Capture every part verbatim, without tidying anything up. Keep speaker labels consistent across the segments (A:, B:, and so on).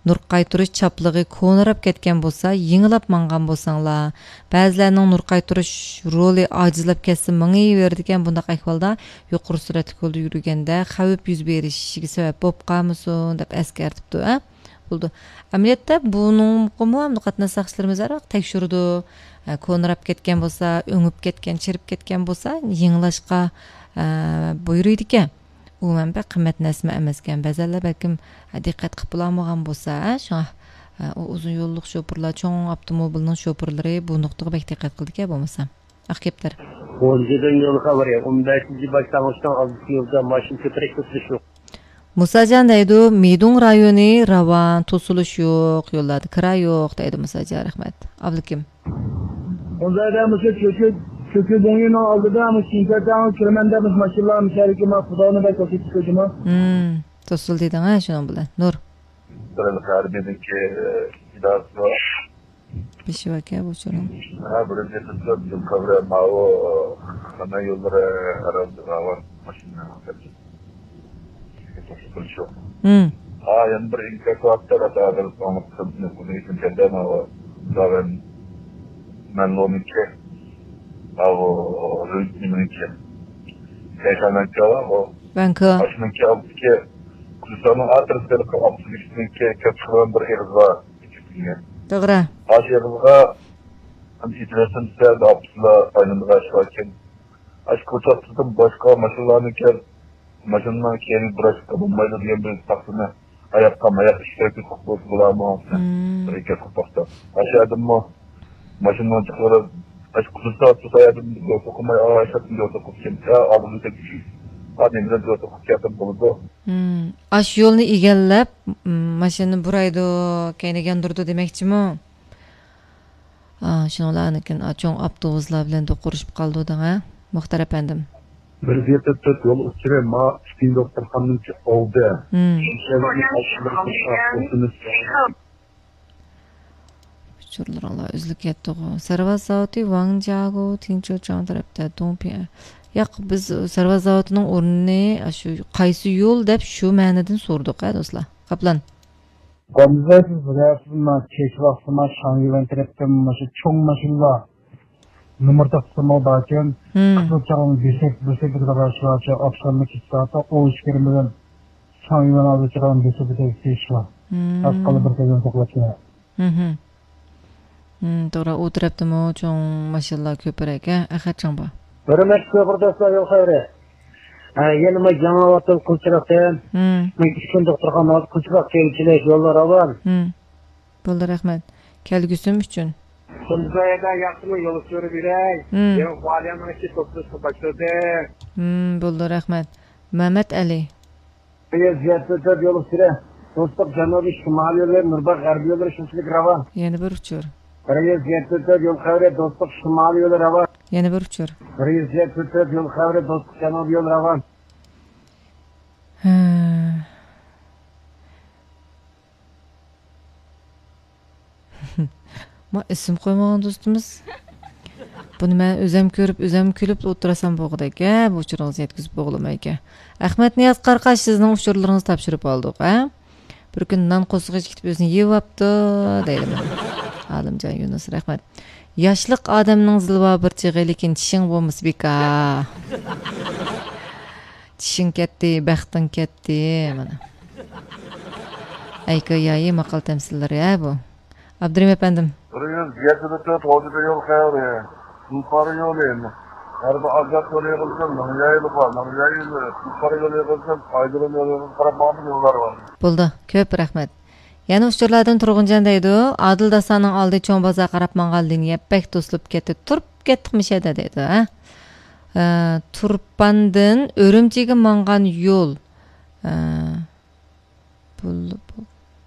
A: nur qaytırış çaplığı konarap ketken bolsa, yеңilap mangan bolsаңlar, ba'zilarning nur qaytırış roli acizlap ketsin, mıngı verdiken bundaq ahvalda yuqur süratli yolda yürügende xavf yüz berişiga sebep bop qalmısun dep eskertipdi, ha? Buldu. Ameliyatda bunun qo'mu qatna saqchilarimiz araq tekshirdi. Konarap ketken bolsa, öngüp ketken, chirib ketken bolsa, yеңilashqa buyuruydi ekan. Umuman bir qimmat narsa emas ekan. Ba'zanlar balkim diqqat qilib bo'lmagan bo'lsa, shu o uzun yo'lliq sho'purlar, cho'ng avtomobilning sho'purlari bu nuqtaga bek diqqat qildi-ku bo'lmasa. Aqibdir.
B: O'njadan yo'l xabari, o'n beshinchi başlangıçdan oltinchi yo'lda mashina ko'tarib o'tish yo'q.
A: Musajan deydi, Meydun rayoni ravan, to'silish yo'q, yo'llarda kira yo'q deydi Musajan, rahmat. Abdukim.
B: Onlarda mesela çökü çökü denginin aldığı ama sinterden kirmende biz maşallah müşeriki ma Xudo'ni da ko'rsatib qo'ydimi?
A: Hmm, to'sil deding ha, shuni bilan. Nur.
C: Sırada harbideki idası var.
A: Bir şey var ki bu çorun.
C: Ha, böyle bir tutup yıl kavra mavi ana yollara aradı var maşinler.
A: Hmm.
C: Ha, yani bir ilk aktar atar ama tabii bunu için kendine ama zaten ben lominke avo rütminke teşanakça o
A: Banka.
C: aşınki altıke kusanın adresleri kapsülüşteki köpçülerin bir erzva küçüklüğüne.
A: Doğru.
C: Aşırıza idresin serde apsıla aynında aşvarken aşk uçaksızın başka maşınlarını ker maşınlarını keri bırakıp bulmaydı diye bir taksını ayakta ayak işlerki kokboz bulamağımsa bir iki kupakta. Aşağıdım mı maşınlarını çıkarıp aşk kutusu atı sayardım diyor okumaya ağaçatım diyor okuyacağım. Ya ağzını tek düşüyor. Ademden diyor okuyacağım bulundu.
A: Aş yolunu igellep maşını buraydı kaynagan durdu demekçi mi? Şunularnikin çoğun avtobuslar bilen do'qurishib qoldi da, ha? Muxtar efendim.
C: Bir yerde tut yol uçuyor ma spin doktorxonaning oldi.
A: Uçurlar Allah üzlük etdi. Sarvaz zavodi Wangjiago Tinchuchang tarafda Dongping. Yo'q, biz Sarvaz zavodining o'rnini shu qaysi yo'l deb shu ma'nodan so'rdik, ha do'stlar. Qaplan.
B: Qanday rəsmə keçvaqsıma şangiven tərəfdən məşə çox maşınlar numar taksımı dağıkən kısıqçağın büsek büsek bir qarşılaşı akşamlı kitsaata o işkirmeden şangiven adı çıqan büsek bir tekstişler. Asqalı bir tezən toqlaşıyor.
A: Doğru, o tərəfdə mə çox maşallah köpərək, ha? Axatcan ba.
B: Hörmətli köpürdəslər yol xeyri. Yanıma Yanıvat'ın Kulçırak'tan, Mekişkin doktorxanalı Kulçırak keyifçilik yolları var.
A: Buldu rahmet. Kelgüsüm üçün.
B: Kulçırak'da yaxşımı yolu sürü birey. Yanı Kualiyanın işi toplusu başladı.
A: Buldu rahmet. Mehmet Ali.
B: Ziyaretler yolu sürü. Dostluk Canubi Şimali yolları, Nurbak Garbi yolları şimşilik rava.
A: Yeni bir uçur.
B: Buraya ziyaretler yol xavri Dostluk Şimali yolu rava.
A: Yeni bir uçur.
B: Buraya ziyaretler yol xavri Dostluk Canubi yolu rava.
A: Ma isim qo'ymagan do'stimiz. Buni men o'zim ko'rib, o'zim kulib o'tirasam bo'g'daka, bu uchuringizni yetkazib bo'g'lamayga. Ahmad Niyaz Qarqash sizning uchurlaringizni topshirib oldik, ha? Bir kun non qo'sig'ich kitib o'zini yeyapti, deydi. Alimjon Yunus, rahmat. Yoshlik odamning zilva bir chig'i, lekin tishing bo'lmas beka. Tishing ketdi, baxting ketdi, mana. Ayka yayi maqal tamsillari ya bu. Abdurim efendim.
C: Buraya ziyaretçide tut oldu yol xeyri. Yukarı yol yani. Her bir azat yolu yapılsın, yayılı var, yayılı. Yukarı yolu yapılsın, aydırın yolu, tarafmağın yollar var.
A: Buldu, köp rahmet. Yani uçurlardan Turg'unjon deydi, Adil Dasanning oldi cho'ng bozor qarab mangaldan yappak to'silib ketdi, turib ketmish edi deydi, ha? Turpandan O'rimchiga mangan yo'l. Buldi, buldi.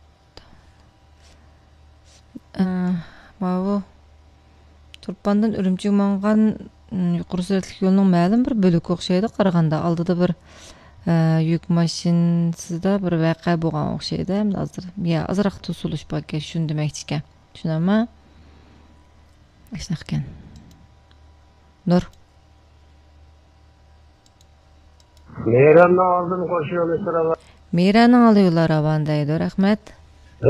A: Mavu Turpandan O'rimchiga mangan yuqori suratli yo'lning ma'lum bir bo'ligi o'xshaydi, qaraganda oldida bir yük mashinasida bir voqea bo'lgan o'xshaydi. Hozir ya azroq to'silish bo'lgan, shuni demoqchi ekan. Tushunammi? Shunaqa ekan. Nur.
B: Meranning oldini qo'shib yo'l so'raba.
A: Meranning oldi yo'llar ravandaydi, rahmat.